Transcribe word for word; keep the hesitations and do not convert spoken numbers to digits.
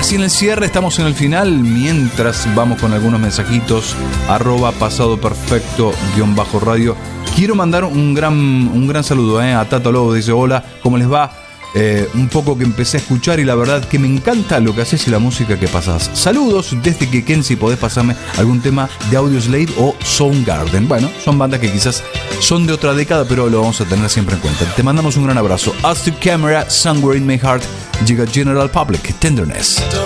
casi en el cierre, estamos en el final. Mientras vamos con algunos mensajitos, arroba pasado perfecto guión bajo radio. Quiero mandar un gran, un gran saludo eh, a Tato Lobo. Dice: hola, ¿cómo les va? Eh, un poco que empecé a escuchar y la verdad que me encanta lo que haces y la música que pasas. Saludos desde que Ken, si podés pasarme algún tema de Audioslave o Soundgarden. Bueno, son bandas que quizás son de otra década, pero lo vamos a tener siempre en cuenta. Te mandamos un gran abrazo. As to Camera, Somewhere in My Heart, llega General Public, Tenderness.